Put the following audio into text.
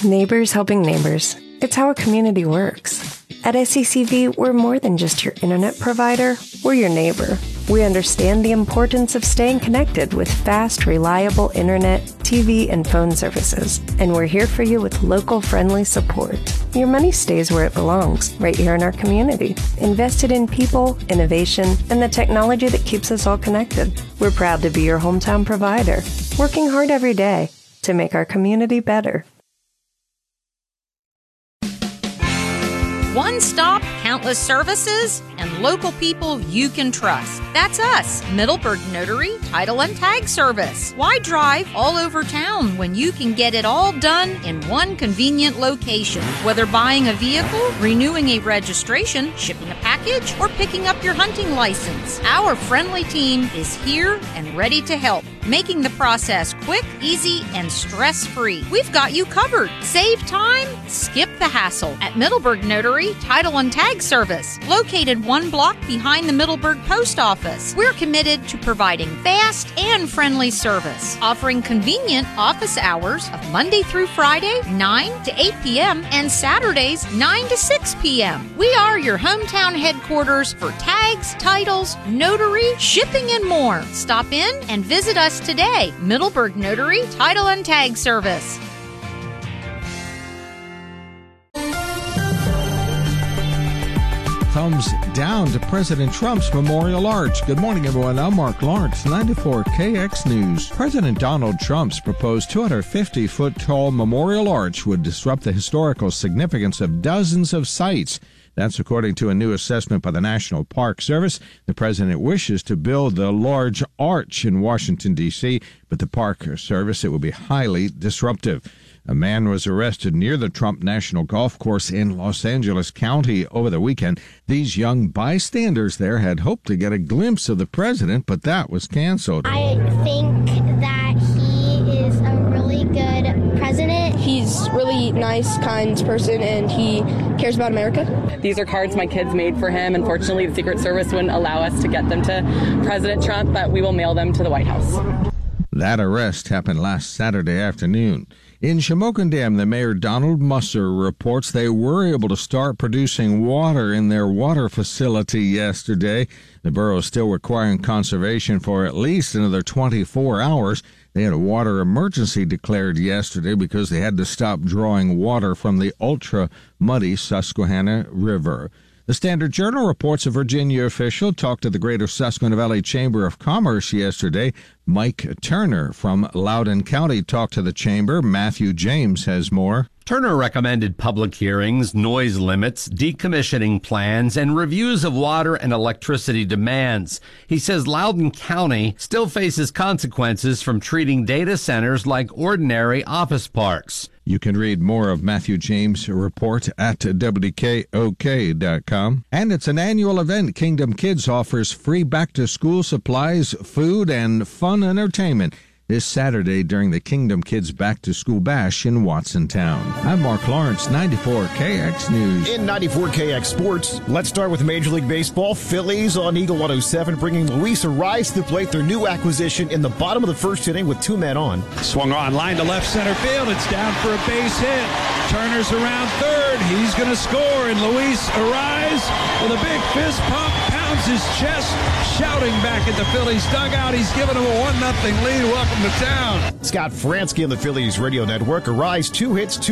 Neighbors helping neighbors. It's how a community works. At SECV, we're more than just your internet provider. We're your neighbor. We understand the importance of staying connected with fast, reliable internet, TV, and phone services. And we're here for you with local friendly support. Your money stays where it belongs, right here in our community. Invested in people, innovation, and the technology that keeps us all connected. We're proud to be your hometown provider, working hard every day to make our community better. One stop, countless services, and local people you can trust. That's us, Middleburg Notary Title and Tag Service. Why drive all over town when you can get it all done in one convenient location? Whether buying a vehicle, renewing a registration, shipping a package, or picking up your hunting license, our friendly team is here and ready to help, making the process quick, easy, and stress-free. We've got you covered. Save time, skip the hassle at Middleburg Notary Title and Tag Service, located 1 block behind the Middleburg Post Office. We're committed to providing fast and friendly service, offering convenient office hours of Monday through Friday, 9 to 8 p.m., and Saturdays, 9 to 6 p.m. We are your hometown headquarters for tags, titles, notary, shipping, and more. Stop in and visit us today. Middleburg Notary Title and Tag Service. Thumbs down to President Trump's Memorial Arch. Good morning, everyone. I'm Mark Lawrence, 94 KX News. President Donald Trump's proposed 250-foot-tall Memorial Arch would disrupt the historical significance of dozens of sites. That's according to a new assessment by the National Park Service. The president wishes to build the large arch in Washington, D.C., but the Park Service, it will be highly disruptive. A man was arrested near the Trump National Golf Course in Los Angeles County over the weekend. These young bystanders there had hoped to get a glimpse of the president, but that was canceled. I think that he is a really good president. He's really nice, kind person, and he cares about America. These are cards my kids made for him. Unfortunately, the Secret Service wouldn't allow us to get them to President Trump, but we will mail them to the White House. That arrest happened last Saturday afternoon. In Shamokin Dam, the mayor Donald Musser reports they were able to start producing water in their water facility yesterday. The borough is still requiring conservation for at least another 24 hours. They had a water emergency declared yesterday because they had to stop drawing water from the ultra-muddy Susquehanna River. The Standard Journal reports a Virginia official talked to the Greater Susquehanna Valley Chamber of Commerce yesterday. Mike Turner from Loudoun County talked to the chamber. Matthew James has more. Turner recommended public hearings, noise limits, decommissioning plans, and reviews of water and electricity demands. He says Loudoun County still faces consequences from treating data centers like ordinary office parks. You can read more of Matthew James' report at WKOK.com. And it's an annual event. Kingdom Kids offers free back-to-school supplies, food, and fun entertainment this Saturday during the Kingdom Kids Back-to-School Bash in Watsontown. I'm Mark Lawrence, 94 KX News. In 94 KX Sports, let's start with Major League Baseball. Phillies on Eagle 107 bringing Luis Arraez to the plate, their new acquisition, in the bottom of the first inning with 2 men on. Swung on, line to left center field. It's down for a base hit. Turner's around third. He's going to score, and Luis Arraez with a big fist pump pounds his chest, shouting back at the Phillies dugout. He's given them a 1-0 lead. Welcome to town. Scott Fransky on the Phillies radio network. Arraez 2 hits, 2